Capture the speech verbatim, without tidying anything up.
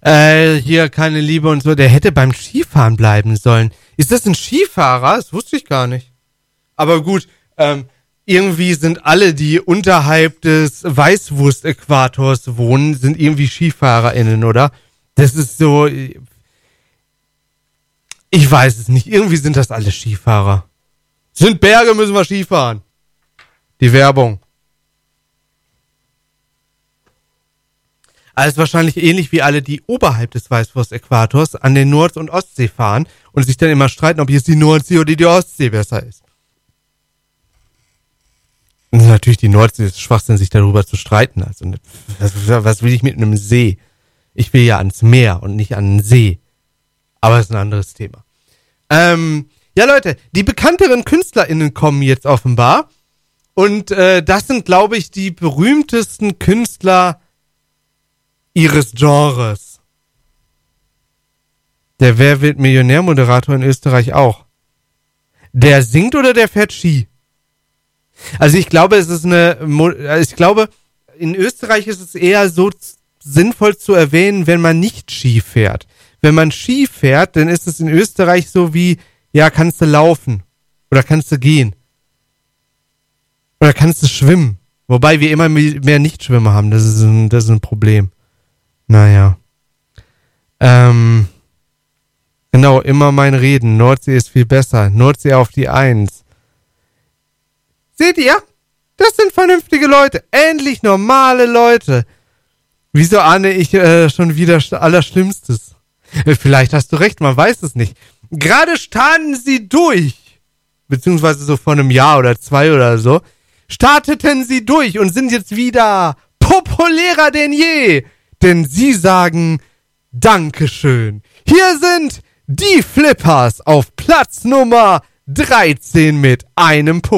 Äh, hier keine Liebe und so. Der hätte beim Skifahren bleiben sollen. Ist das ein Skifahrer? Das wusste ich gar nicht. Aber gut, ähm, irgendwie sind alle, die unterhalb des Weißwurst-Äquators wohnen, sind irgendwie SkifahrerInnen, oder? Das ist so... Ich weiß es nicht. Irgendwie sind das alle Skifahrer. Sind Berge, müssen wir Skifahren. Die Werbung. Also wahrscheinlich ähnlich wie alle, die oberhalb des Weißwurst-Äquators an den Nord- und Ostsee fahren und sich dann immer streiten, ob jetzt die Nordsee oder die Ostsee besser ist. Und natürlich die Nordsee ist Schwachsinn, sich darüber zu streiten. Also was will ich mit einem See? Ich will ja ans Meer und nicht an den See. Aber das ist ein anderes Thema. Ähm, ja Leute, die bekannteren KünstlerInnen kommen jetzt offenbar. Und äh, das sind, glaube ich, die berühmtesten Künstler ihres Genres. Der Wer wird Millionär-Moderator in Österreich auch. Der singt oder der fährt Ski? Also ich glaube, es ist eine, ich glaube, in Österreich ist es eher so sinnvoll zu erwähnen, wenn man nicht Ski fährt. Wenn man Ski fährt, dann ist es in Österreich so wie, ja, kannst du laufen oder kannst du gehen oder kannst du schwimmen. Wobei wir immer mehr Nichtschwimmer haben, das ist ein, das ist ein Problem. Naja. Ähm, genau, immer mein Reden. Nordsee ist viel besser. Nordsee auf die Eins. Seht ihr? Das sind vernünftige Leute. Endlich normale Leute. Wieso ahne ich äh, schon wieder Allerschlimmstes? Vielleicht hast du recht, man weiß es nicht. Gerade starten sie durch. Beziehungsweise so vor einem Jahr oder zwei oder so. Starteten sie durch und sind jetzt wieder populärer denn je. Denn sie sagen Dankeschön. Hier sind die Flippers auf Platz Nummer dreizehn mit einem Punkt.